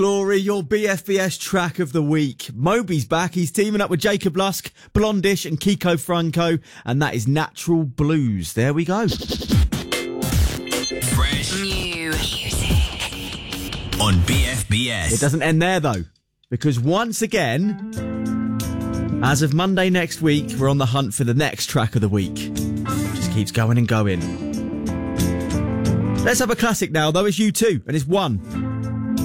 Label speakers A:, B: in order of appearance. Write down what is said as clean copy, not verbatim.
A: Glory, your BFBS track of the week. Moby's back. He's teaming up with Jacob Lusk, Blondish and Kiko Franco, and that is Natural Blues. There we go.
B: Fresh
C: New music
B: on BFBS.
A: It doesn't end there, though, because once again, as of Monday next week, we're on the hunt for the next track of the week. Just keeps going and going. Let's have a classic now, though. It's U2, and it's One.